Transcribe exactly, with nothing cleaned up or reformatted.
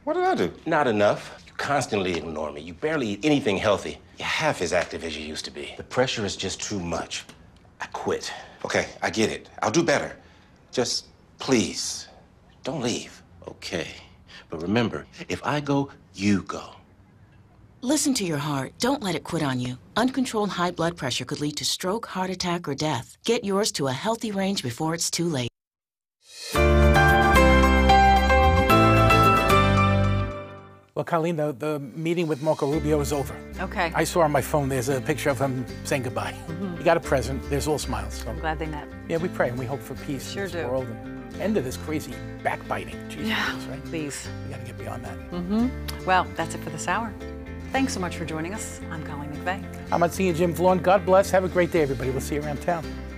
What did I do? Not enough. You constantly ignore me. You barely eat anything healthy. You're half as active as you used to be. The pressure is just too much. I quit. Okay, I get it. I'll do better. Just please, don't leave. Okay. But remember, if I go, you go. Listen to your heart. Don't let it quit on you. Uncontrolled high blood pressure could lead to stroke, heart attack, or death. Get yours to a healthy range before it's too late. Well, Colleen, the, the meeting with Marco Rubio is over. Okay. I saw on my phone there's a picture of him saying goodbye. Mm-hmm. He got a present. There's all smiles. So. I'm glad they met. Yeah, we pray and we hope for peace sure in this do. world and end of this crazy backbiting. Jesus, yeah, right? please. We got to get beyond that. Mm-hmm. Well, that's it for this hour. Thanks so much for joining us. I'm Colleen McVeigh. I'm Monsignor Jim Vaughn. God bless. Have a great day, everybody. We'll see you around town.